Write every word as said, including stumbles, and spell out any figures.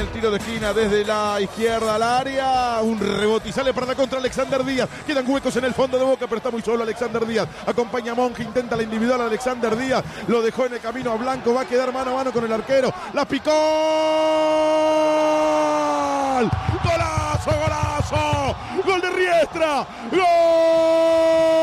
el tiro de esquina desde la izquierda al área. Un rebote y sale para la contra Alexander Díaz. Quedan huecos en el fondo de Boca, pero está muy solo Alexander Díaz. Acompaña a Monge, intenta la individual Alexander Díaz. Lo dejó en el camino a Blanco. Va a quedar mano a mano con el arquero. La picó. ¡Golazo, golazo! ¡Gol de Riestra! ¡Gol!